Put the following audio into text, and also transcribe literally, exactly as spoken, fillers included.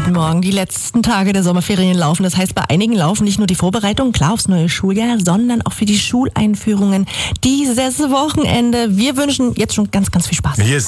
Guten Morgen. Die letzten Tage der Sommerferien laufen. Das heißt, bei einigen laufen nicht nur die Vorbereitungen, klar, aufs neue Schuljahr, sondern auch für die Schuleinführungen dieses Wochenende. Wir wünschen jetzt schon ganz, ganz viel Spaß. Hier